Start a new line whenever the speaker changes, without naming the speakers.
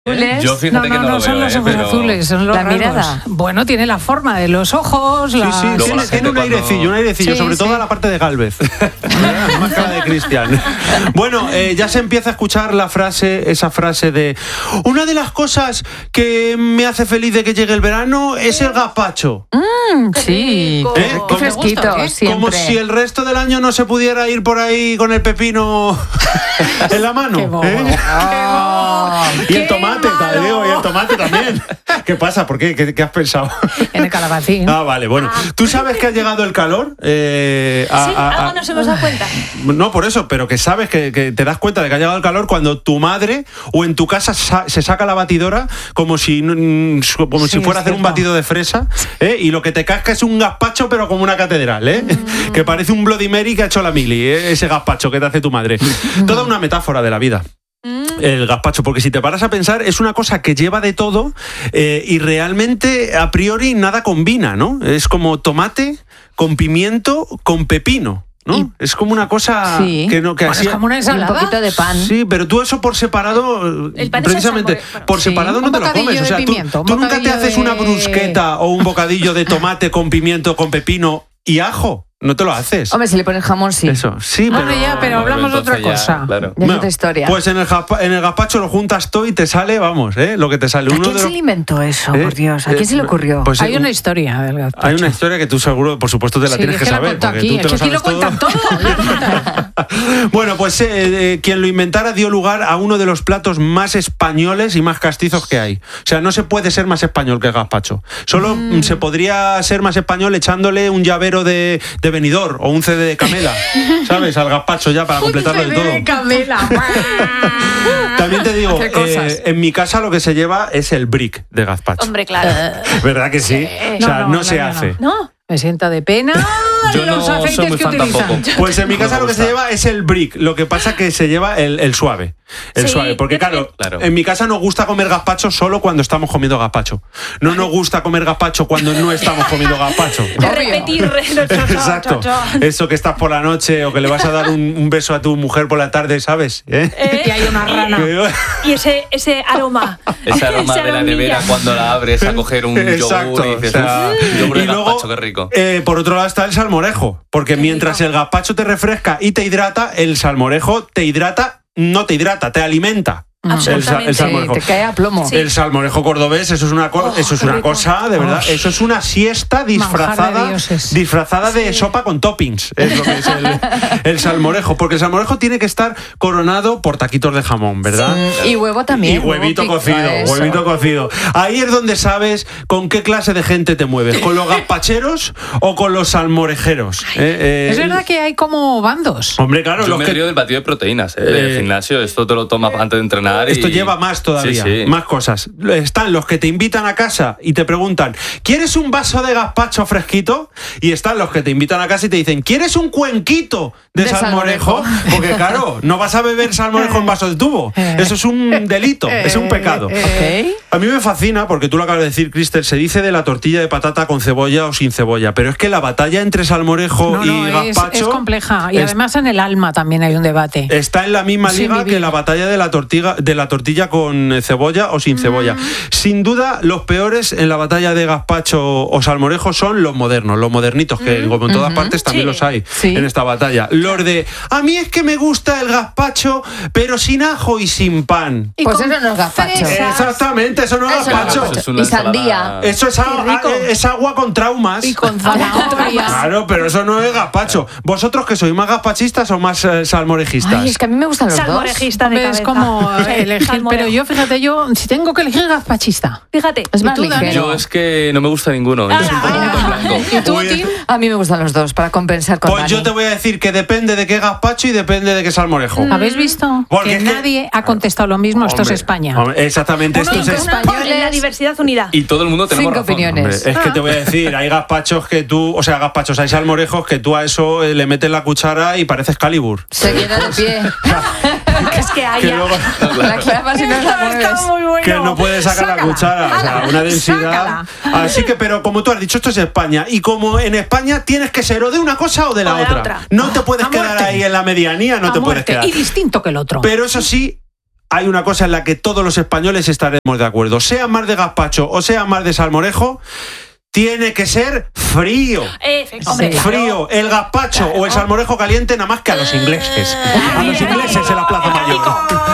Yo fíjate que no lo veo,
son los ojos azules, son los rasgos.
Mirada.
Bueno, tiene la forma de los ojos.
Tiene un airecillo, sobre todo a la parte de Gálvez. Más cara de Cristian. Bueno, ya se empieza a escuchar esa frase de: una de las cosas que me hace feliz de que llegue el verano es el gazpacho.
Sí,
Qué
fresquito, siempre.
Como si el resto del año no se pudiera ir por ahí con el pepino en la mano.
Qué bobo.
Y el tomate, Tadeo, y el tomate también. ¿Qué pasa? ¿Por qué? ¿Qué has pensado?
En el calabacín.
Vale, bueno. ¿Tú sabes que ha llegado el calor?
Algo nos hemos dado cuenta.
No por eso, pero que sabes que te das cuenta de que ha llegado el calor cuando tu madre o en tu casa se saca la batidora como si fuera a hacer un batido de fresa, y lo que te casca es un gazpacho pero como una catedral, que parece un Bloody Mary que ha hecho la mili, ese gazpacho que te hace tu madre. Toda una metáfora de la vida. El gazpacho, porque si te paras a pensar es una cosa que lleva de todo, y realmente a priori nada combina, ¿no? Es como tomate con pimiento con pepino, ¿no? Es como una cosa que así,
es como una ensalada.
Un poquito de pan.
Sí, pero tú eso por separado,
El pan
precisamente por separado no te lo comes. O sea, tú nunca te haces una brusqueta o un bocadillo de tomate con pimiento, con pepino y ajo. No te lo haces.
Hombre, si le pones jamón, sí.
Eso, sí,
pero hablamos de otra cosa.
Claro.
Es otra historia.
Pues en el gazpacho lo juntas todo y te sale, vamos, lo que te sale.
¿A quién se le inventó eso, por Dios? ¿A quién se le ocurrió?
Pues,
hay una historia del gazpacho.
Hay una historia que tú seguro, por supuesto, te la tienes que saber.
Porque aquí.
Tú te lo sabes
lo cuentan todo.
Bueno, pues quien lo inventara dio lugar a uno de los platos más españoles y más castizos que hay. O sea, no se puede ser más español que el gazpacho. Solo se podría ser más español echándole un llavero de Benidorm o un CD de Camela, ¿sabes? Al gazpacho ya para completarlo de todo.
de Camela.
También te digo, en mi casa lo que se lleva es el brick de gazpacho.
Hombre, claro.
¿Verdad que sí? O sea, no se hace.
¿No?
Me sienta de pena.
Yo
los
no
aceites
soy muy
que
fan
utilizan.
tampoco.
Pues en mi casa
No me
lo que se
gusta.
lleva es el brick. Lo que pasa que se lleva el suave. El
Sí,
suave. Porque
yo
claro,
también.
en mi casa nos gusta comer gazpacho solo cuando estamos comiendo gazpacho. No nos gusta comer gazpacho cuando no estamos comiendo gazpacho.
Repetir
Exacto. Eso que estás por la noche o que le vas a dar un beso a tu mujer por la tarde, ¿sabes?
Y hay una rana.
Y ese aroma.
Ese aroma de la
aromilla.
nevera cuando la abres a coger un yogur y dices,
o sea,
un yogur de
y luego,
gazpacho, qué rico.
Por otro lado está el salmorejo, porque mientras el gazpacho te refresca y te hidrata, el salmorejo no te hidrata, te alimenta.
Absolutamente.
El salmorejo.
Te cae a plomo.
Sí.
El salmorejo cordobés, eso es una cosa, de verdad, eso es una siesta disfrazada de sopa con toppings, es lo que es el salmorejo, porque el salmorejo tiene que estar coronado por taquitos de jamón, ¿verdad?
Y huevo también.
Y huevito cocido. Ahí es donde sabes con qué clase de gente te mueves, con los gazpacheros o con los salmorejeros.
Es verdad que hay como bandos.
Hombre, claro,
Yo me río del batido de proteínas, del gimnasio. Esto te lo tomas antes de entrenar.
Esto lleva más todavía, más cosas. Están los que te invitan a casa y te preguntan, ¿quieres un vaso de gazpacho fresquito? Y están los que te invitan a casa y te dicen, ¿quieres un cuenquito de salmorejo? Porque claro, no vas a beber salmorejo en vaso de tubo. Eso es un delito, es un pecado. A mí me fascina, porque tú lo acabas de decir, Cristel, se dice de la tortilla de patata con cebolla o sin cebolla, pero es que la batalla entre salmorejo y gazpacho
es compleja. Y además en el alma también hay un debate.
Está en la misma liga que la batalla de la tortilla con cebolla o sin cebolla. Sin duda, los peores en la batalla de gazpacho o salmorejo son los modernos, los modernitos, que como en todas partes también los hay en esta batalla. Los de, a mí es que me gusta el gazpacho, pero sin ajo y sin pan.
Pues eso no es gazpacho.
Exactamente, eso no es gazpacho.
Y sandía.
Eso es agua con traumas.
Y con zanahoria.
Claro, pero eso no es gazpacho. ¿Vosotros qué sois, más gazpachistas o más salmorejistas?
Ay, es que a mí me gustan los dos.
Salmorejista de cabeza.
Es como elegir,
Salmorejo.
pero yo, fíjate, si tengo que elegir gazpachista.
Fíjate.
Es más
¿Y tú, Dani?
ligero.
Yo es que no me gusta ninguno. Yo soy un poco en blanco.
¿Y tú,
Uy,
Tim?
A mí me gustan los dos, para compensar con
Pues
Dani.
yo te voy a decir que depende de qué gazpacho y depende de qué salmorejo.
¿Habéis visto?
Porque
Que
es que-
nadie ha contestado lo mismo. Esto es
Hombre,
España.
hombre, exactamente, esto es
españoles.
La diversidad unida.
Y todo el mundo tenemos
5
razón.
opiniones.
Hombre, es que te voy a decir, hay gazpachos que tú, o sea, gazpachos, hay salmorejos que tú a eso le metes la cuchara y pareces Calibur.
Se queda de pie.
Es que
Que
haya.
luego-
La clava si no la mueves.
Está muy bueno.
que no puedes sacar la cuchara, o sea, una densidad.
sácala.
Así que, pero como tú has dicho, esto es España. Y como en España tienes que ser o de una cosa o de la otra. No te puedes
A
quedar
muerte.
ahí en la medianía, no
A
te puedes
muerte.
quedar.
Y distinto que el otro.
Pero eso sí, hay una cosa en la que todos los españoles estaremos de acuerdo. Sea más de gazpacho o sea más de salmorejo, tiene que ser frío.
Hombre,
Frío, el gazpacho o el salmorejo caliente nada más que a los ingleses. A los ingleses en la Plaza Mayor.